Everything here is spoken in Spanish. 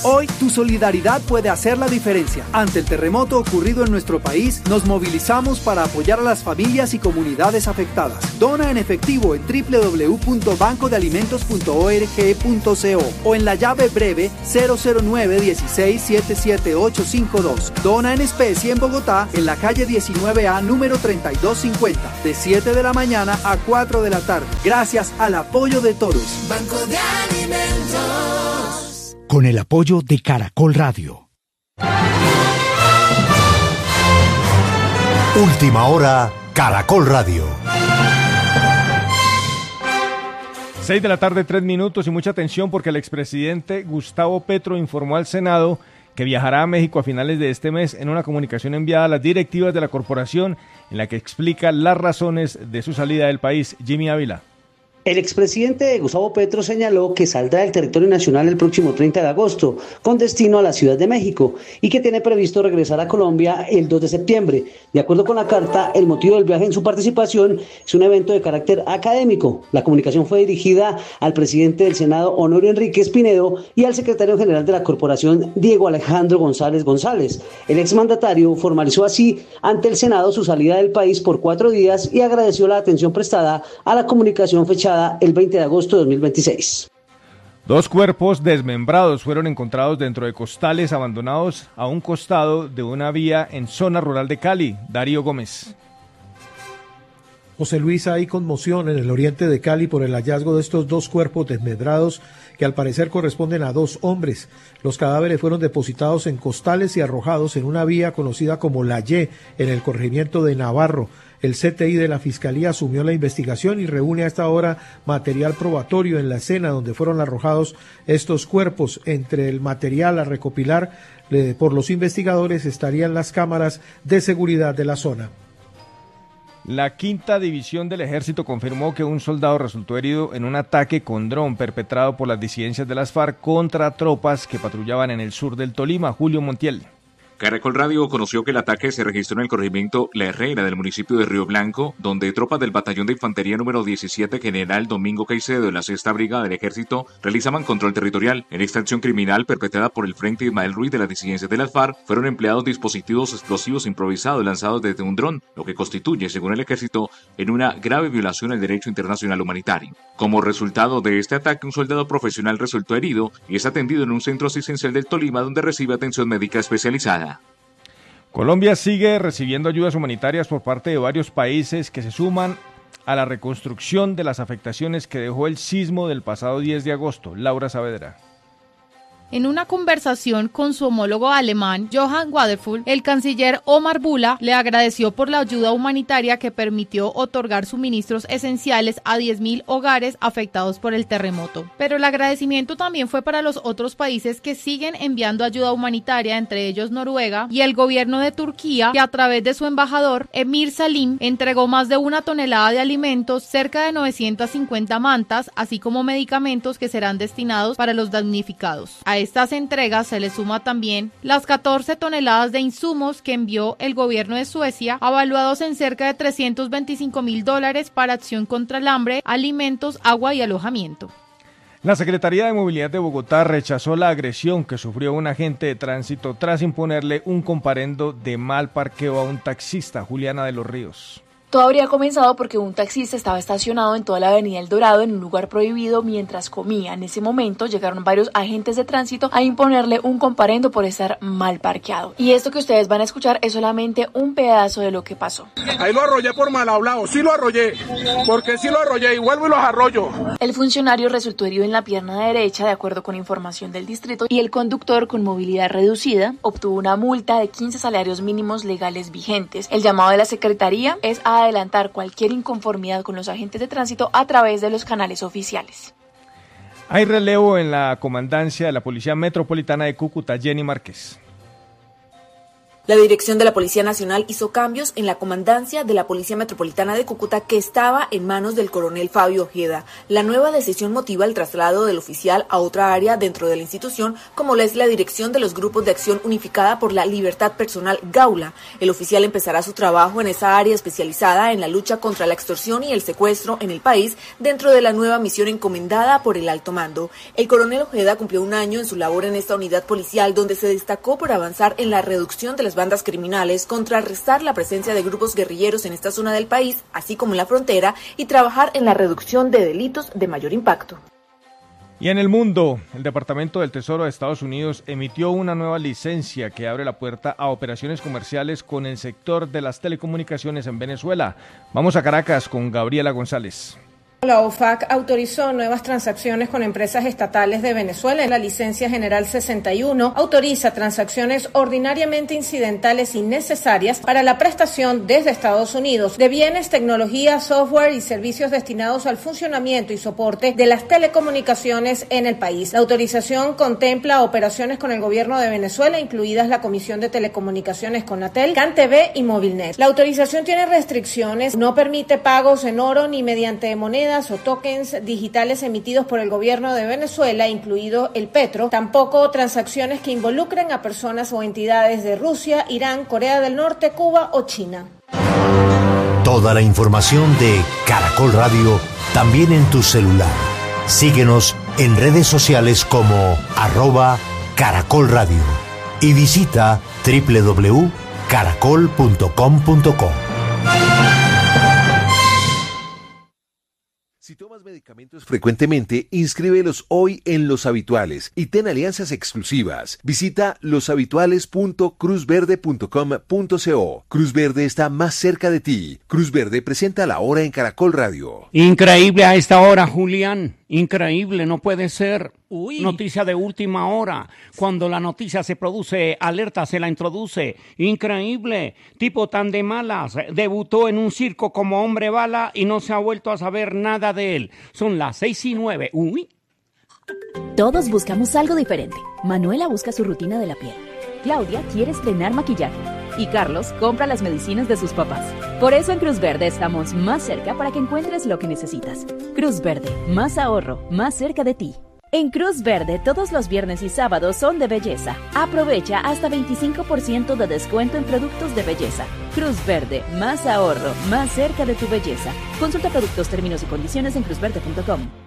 Hoy, tu solidaridad puede hacer la diferencia. Ante el terremoto ocurrido en nuestro país, nos movilizamos para apoyar a las familias y comunidades afectadas. Dona en efectivo en www.bancodealimentos.org.co o en la llave breve 009-16-77852. Dona en especie en Bogotá, en la calle 19A, número 3250, de 7 de la mañana a 4 de la tarde. Gracias al apoyo de todos. Banco de Alimentos. Con el apoyo de Caracol Radio. Última hora, Caracol Radio. 6 de la tarde, 3 minutos, y mucha atención porque el expresidente Gustavo Petro informó al Senado que viajará a México a finales de este mes en una comunicación enviada a las directivas de la corporación en la que explica las razones de su salida del país. Jimmy Ávila. El expresidente Gustavo Petro señaló que saldrá del territorio nacional el próximo 30 de agosto con destino a la Ciudad de México y que tiene previsto regresar a Colombia el 2 de septiembre. De acuerdo con la carta, el motivo del viaje en su participación es un evento de carácter académico. La comunicación fue dirigida al presidente del Senado, Honorio Enríquez Pinedo, y al secretario general de la corporación, Diego Alejandro González González. El exmandatario formalizó así ante el Senado su salida del país por 4 días y agradeció la atención prestada a la comunicación fechada el 20 de agosto de 2026. 2 cuerpos desmembrados fueron encontrados dentro de costales abandonados a un costado de una vía en zona rural de Cali. Darío Gómez. José Luis, hay conmoción en el oriente de Cali por el hallazgo de estos 2 cuerpos desmembrados que al parecer corresponden a 2 hombres. Los cadáveres fueron depositados en costales y arrojados en una vía conocida como La Y, en el corregimiento de Navarro. El CTI de la Fiscalía asumió la investigación y reúne a esta hora material probatorio en la escena donde fueron arrojados estos cuerpos. Entre el material a recopilar por los investigadores estarían las cámaras de seguridad de la zona. La Quinta División del Ejército confirmó que un soldado resultó herido en un ataque con dron perpetrado por las disidencias de las FARC contra tropas que patrullaban en el sur del Tolima. Julio Montiel. Caracol Radio conoció que el ataque se registró en el corregimiento La Herrera del municipio de Río Blanco, donde tropas del batallón de infantería número 17 General Domingo Caicedo de la 6ª Brigada del Ejército realizaban control territorial. En esta acción criminal perpetrada por el Frente Ismael Ruiz de las disidencias de las FARC, fueron empleados dispositivos explosivos improvisados lanzados desde un dron, lo que constituye, según el Ejército, en una grave violación al derecho internacional humanitario. Como resultado de este ataque, un soldado profesional resultó herido y es atendido en un centro asistencial del Tolima donde recibe atención médica especializada. Colombia sigue recibiendo ayudas humanitarias por parte de varios países que se suman a la reconstrucción de las afectaciones que dejó el sismo del pasado 10 de agosto. Laura Saavedra. En una conversación con su homólogo alemán, Johann Wadefull, el canciller Omar Bula le agradeció por la ayuda humanitaria que permitió otorgar suministros esenciales a 10.000 hogares afectados por el terremoto. Pero el agradecimiento también fue para los otros países que siguen enviando ayuda humanitaria, entre ellos Noruega y el gobierno de Turquía, que a través de su embajador, Emir Salim, entregó más de 1 tonelada de alimentos, cerca de 950 mantas, así como medicamentos que serán destinados para los damnificados. A estas entregas se le suma también las 14 toneladas de insumos que envió el gobierno de Suecia, avaluados en cerca de $325.000 para acción contra el hambre, alimentos, agua y alojamiento. La Secretaría de Movilidad de Bogotá rechazó la agresión que sufrió un agente de tránsito tras imponerle un comparendo de mal parqueo a un taxista. Juliana de los Ríos. Todo habría comenzado porque un taxista estaba estacionado en toda la avenida El Dorado en un lugar prohibido mientras comía. En ese momento llegaron varios agentes de tránsito a imponerle un comparendo por estar mal parqueado. Y esto que ustedes van a escuchar es solamente un pedazo de lo que pasó. Ahí lo arrollé por mal hablado, sí lo arrollé, porque sí lo arrollé y vuelvo y los arrollo. El funcionario resultó herido en la pierna derecha, de acuerdo con información del distrito, y el conductor, con movilidad reducida, obtuvo una multa de 15 salarios mínimos legales vigentes. El llamado de la Secretaría es a adelantar cualquier inconformidad con los agentes de tránsito a través de los canales oficiales. Hay relevo en la comandancia de la Policía Metropolitana de Cúcuta. Jenny Márquez. La Dirección de la Policía Nacional hizo cambios en la comandancia de la Policía Metropolitana de Cúcuta, que estaba en manos del coronel Fabio Ojeda. La nueva decisión motiva el traslado del oficial a otra área dentro de la institución, como lo es la Dirección de los Grupos de Acción Unificada por la Libertad Personal, Gaula. El oficial empezará su trabajo en esa área especializada en la lucha contra la extorsión y el secuestro en el país, dentro de la nueva misión encomendada por el alto mando. El coronel Ojeda cumplió un año en su labor en esta unidad policial, donde se destacó por avanzar en la reducción de las bandas criminales, contrarrestar la presencia de grupos guerrilleros en esta zona del país, así como en la frontera, y trabajar en la reducción de delitos de mayor impacto. Y en el mundo, el Departamento del Tesoro de Estados Unidos emitió una nueva licencia que abre la puerta a operaciones comerciales con el sector de las telecomunicaciones en Venezuela. Vamos a Caracas con Gabriela González. La OFAC autorizó nuevas transacciones con empresas estatales de Venezuela. La licencia general 61 autoriza transacciones ordinariamente incidentales y necesarias para la prestación desde Estados Unidos de bienes, tecnología, software y servicios destinados al funcionamiento y soporte de las telecomunicaciones en el país. La autorización contempla operaciones con el gobierno de Venezuela, incluidas la Comisión de Telecomunicaciones Conatel, CanTV y Movilnet. La autorización tiene restricciones, no permite pagos en oro ni mediante monedas o tokens digitales emitidos por el gobierno de Venezuela, incluido el petro, tampoco transacciones que involucren a personas o entidades de Rusia, Irán, Corea del Norte, Cuba o China. Toda la información de Caracol Radio también en tu celular. Síguenos en redes sociales como @Caracol Radio y visita www.caracol.com.co. Si tomas medicamentos frecuentemente, inscríbelos hoy en Los Habituales y ten alianzas exclusivas. Visita loshabituales.cruzverde.com.co. Cruz Verde está más cerca de ti. Cruz Verde presenta La Hora en Caracol Radio. Increíble a esta hora, Julián. Increíble, no puede ser. Uy. Noticia de última hora. Cuando la noticia se produce, Alerta se la introduce. Increíble. Tipo tan de malas. Debutó en un circo como hombre bala y no se ha vuelto a saber nada de él. Son las 6:09. Uy. Todos buscamos algo diferente. Manuela busca su rutina de la piel. Claudia quiere estrenar maquillaje. Y Carlos compra las medicinas de sus papás. Por eso en Cruz Verde estamos más cerca para que encuentres lo que necesitas. Cruz Verde, más ahorro, más cerca de ti. En Cruz Verde, todos los viernes y sábados son de belleza. Aprovecha hasta 25% de descuento en productos de belleza. Cruz Verde, más ahorro, más cerca de tu belleza. Consulta productos, términos y condiciones en cruzverde.com.